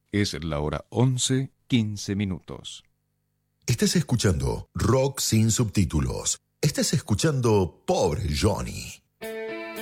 Es la hora 11:15. Estás escuchando Rock sin subtítulos. Estás escuchando Pobre Johnny.